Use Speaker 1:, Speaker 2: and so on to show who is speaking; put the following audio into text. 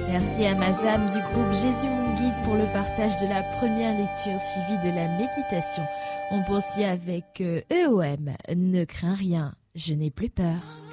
Speaker 1: Merci à Mazam du groupe Jésus mon guide pour le partage de la première lecture suivie de la méditation. On poursuit avec EOM, ne crains rien, je n'ai plus peur.